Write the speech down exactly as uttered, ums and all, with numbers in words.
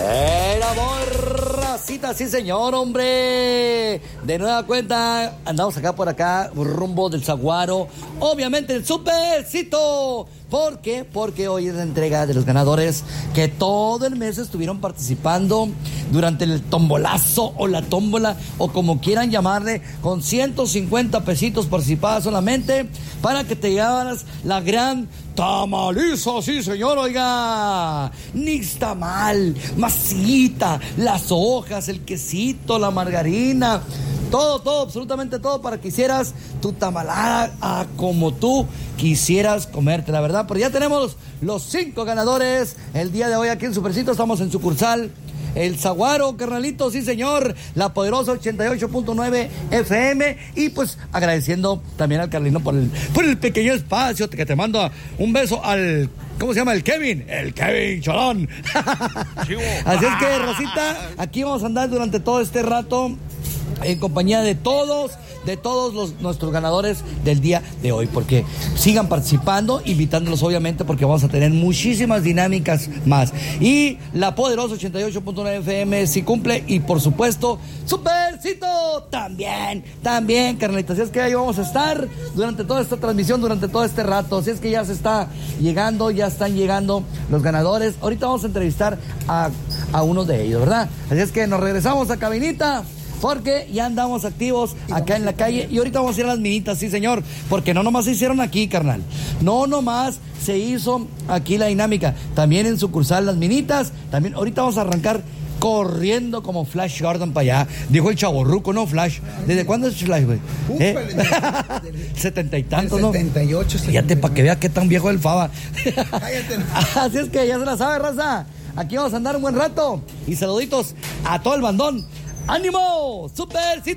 El amor, racita, sí señor, hombre. De nueva cuenta, andamos acá por acá, rumbo del Saguaro. Obviamente el Supercito. ¿Por qué? Porque hoy es la entrega de los ganadores que todo el mes estuvieron participando durante el tombolazo o la tómbola o como quieran llamarle, con ciento cincuenta pesitos participadas solamente para que te llevaras la gran tamaliza, sí señor, oiga, nixtamal, masita, las hojas, el quesito, la margarina, todo, todo, absolutamente todo para que hicieras tu tamalada a como tú quisieras comerte, la verdad. Pero ya tenemos los cinco ganadores el día de hoy aquí en Supercito, estamos en sucursal El Saguaro, carnalito, sí señor, la poderosa ochenta y ocho punto nueve F M, y pues agradeciendo también al Carlino por el, por el pequeño espacio, que te mando un beso al, ¿cómo se llama? El Kevin, el Kevin Cholón. Así es que, Rosita, aquí vamos a andar durante todo este rato en compañía de todos, de todos los, nuestros ganadores del día de hoy, porque sigan participando, invitándolos obviamente, porque vamos a tener muchísimas dinámicas más. Y la poderosa ochenta y ocho punto nueve F M sí cumple, y por supuesto, Supercito también, también, carnalitas. Así es que ahí vamos a estar durante toda esta transmisión, durante todo este rato. Así es que ya se está llegando, ya están llegando los ganadores. Ahorita vamos a entrevistar a, a uno de ellos, ¿verdad? Así es que nos regresamos a cabinita, porque ya andamos activos acá en la calle y ahorita vamos a ir a las minitas, sí señor, porque no nomás se hicieron aquí, carnal, no nomás se hizo aquí la dinámica, también en sucursal las minitas, también ahorita vamos a arrancar corriendo como Flash Gordon para allá, dijo el chavorruco, ¿no? Flash, ¿desde cuándo es Flash, güey? ¿Eh? Setenta y tantos, ¿no? setenta y ocho, fíjate, para que vea qué tan viejo el Faba. Cállate. Así es que ya se la sabe, raza, aquí vamos a andar un buen rato, y saluditos a todo el bandón. ¡Ánimo! ¡Supercito!